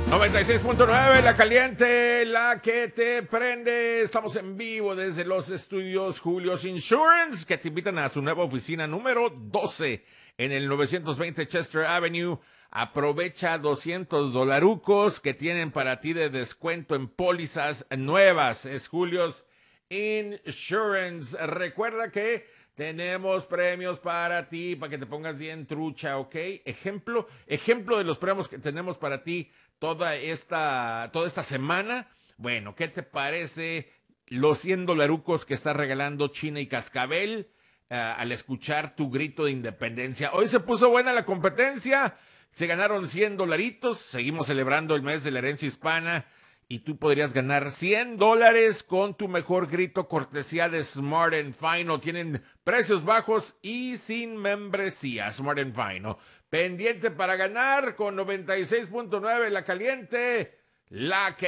96.9, la caliente, la que te prende. Estamos en vivo desde los estudios Julio's Insurance, que te invitan a su nueva oficina número 12 en el 920 Chester Avenue. Aprovecha $200 que tienen para ti de descuento en pólizas nuevas. Es Julio's Insurance. Recuerda que tenemos premios para ti, para que te pongas bien trucha, ¿ok? Ejemplo de los premios que tenemos para ti toda esta semana. Bueno, ¿qué te parece los $100 que está regalando China y Cascabel al escuchar tu grito de independencia? Hoy se puso buena la competencia, se ganaron $100, seguimos celebrando el mes de la herencia hispana y tú podrías ganar $100 con tu mejor grito cortesía de Smart & Final. Tienen precios bajos y sin membresía. Smart & Final. Pendiente para ganar con 96.9 la caliente, la que